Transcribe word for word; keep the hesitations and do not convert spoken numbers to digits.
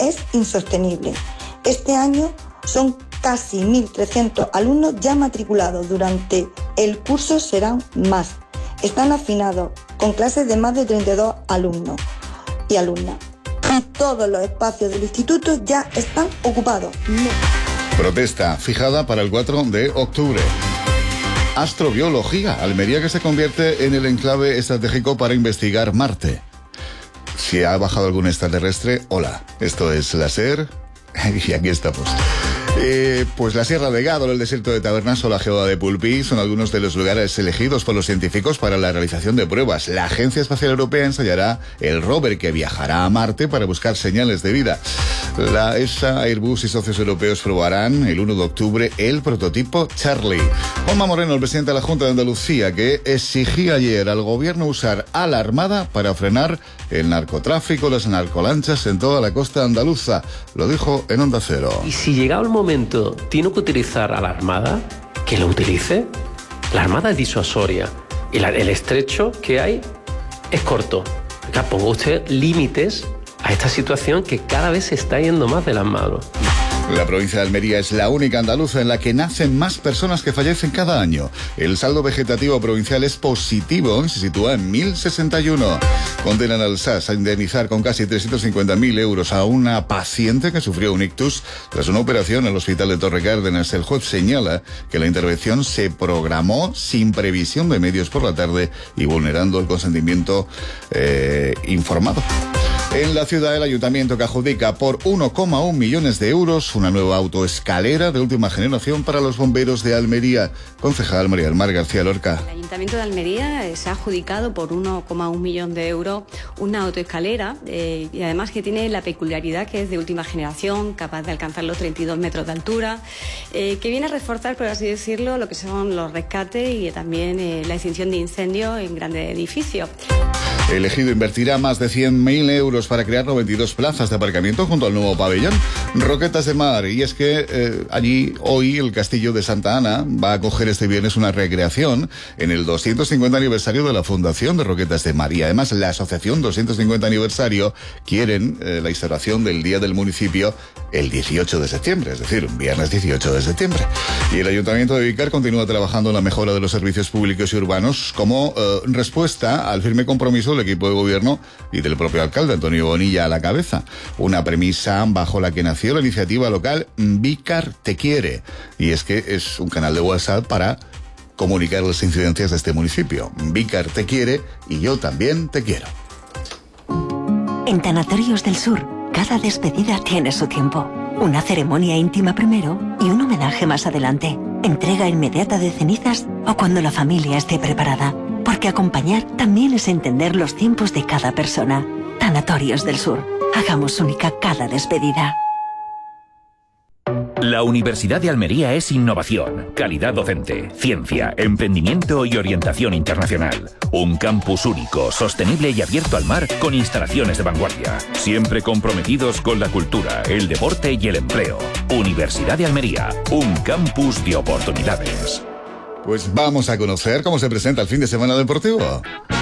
es insostenible. Este año son casi mil trescientos alumnos ya matriculados. Durante el curso serán más. Están afinados, con clases de más de treinta y dos alumnos y alumnas. Y todos los espacios del instituto ya están ocupados. No. Protesta fijada para el cuatro de octubre. Astrobiología. Almería, que se convierte en el enclave estratégico para investigar Marte. Si ha bajado algún extraterrestre, hola. Esto es la SER y aquí estamos. Eh, pues la Sierra de Gádor, el desierto de Tabernas o la Geoda de Pulpí son algunos de los lugares elegidos por los científicos para la realización de pruebas. La Agencia Espacial Europea ensayará el rover que viajará a Marte para buscar señales de vida. La E S A, Airbus y socios europeos probarán el uno de octubre el prototipo Charlie. Juanma Moreno, el presidente de la Junta de Andalucía, que exigía ayer al gobierno usar a la Armada para frenar el narcotráfico, las narcolanchas en toda la costa andaluza. Lo dijo en Onda Cero. Y si llegado el momento tiene que utilizar a la Armada, que lo utilice. La Armada es disuasoria y la, el estrecho que hay es corto. Acá ponga usted límites a esta situación que cada vez se está yendo más de las manos. La provincia de Almería es la única andaluza en la que nacen más personas que fallecen cada año. El saldo vegetativo provincial es positivo y se sitúa en mil sesenta y uno. Condenan al S A S a indemnizar con casi trescientos cincuenta mil euros a una paciente que sufrió un ictus tras una operación en el hospital de Torre Cárdenas. El juez señala que la intervención se programó sin previsión de medios por la tarde y vulnerando el consentimiento eh, informado. En la ciudad, el ayuntamiento que adjudica por uno coma uno millones de euros una nueva autoescalera de última generación para los bomberos de Almería. Concejal María del Mar García Lorca. El Ayuntamiento de Almería se ha adjudicado por uno coma uno millón de euros una autoescalera eh, y además que tiene la peculiaridad que es de última generación, capaz de alcanzar los treinta y dos metros de altura, eh, que viene a reforzar, por así decirlo, lo que son los rescates y también eh, la extinción de incendios en grandes edificios. El Ejido invertirá más de cien mil euros para crear noventa y dos plazas de aparcamiento junto al nuevo pabellón Roquetas de Mar. Y es que eh, allí hoy el Castillo de Santa Ana va a acoger este viernes una recreación en el doscientos cincuenta aniversario de la Fundación de Roquetas de Mar. Y además la Asociación doscientos cincuenta aniversario quieren eh, la instauración del Día del Municipio el dieciocho de septiembre, es decir, un viernes dieciocho de septiembre. Y el Ayuntamiento de Vícar continúa trabajando en la mejora de los servicios públicos y urbanos como eh, respuesta al firme compromiso del equipo de gobierno y del propio alcalde Antonio Bonilla a la cabeza. Una premisa bajo la que nació la iniciativa local Vícar Te Quiere. Y es que es un canal de WhatsApp para comunicar las incidencias de este municipio. Vícar te quiere y yo también te quiero. En Tanatorios del Sur, cada despedida tiene su tiempo. Una ceremonia íntima primero y un homenaje más adelante. Entrega inmediata de cenizas o cuando la familia esté preparada. Porque acompañar también es entender los tiempos de cada persona. Tanatorios del Sur. Hagamos única cada despedida. La Universidad de Almería es innovación, calidad docente, ciencia, emprendimiento y orientación internacional. Un campus único, sostenible y abierto al mar con instalaciones de vanguardia. Siempre comprometidos con la cultura, el deporte y el empleo. Universidad de Almería, un campus de oportunidades. Pues vamos a conocer cómo se presenta el fin de semana deportivo.